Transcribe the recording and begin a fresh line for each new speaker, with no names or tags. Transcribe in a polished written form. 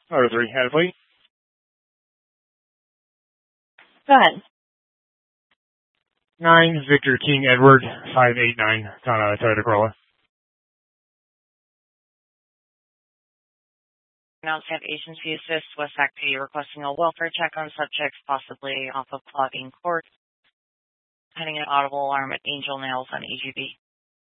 Auto 3, had a plate.
Go ahead.
9 Victor King Edward 589. It's on a Toyota Corolla.
Announced have agency assist, West Activity requesting a welfare check on subjects possibly off of clogging court. Pending an audible alarm at Angel Nails on AGB.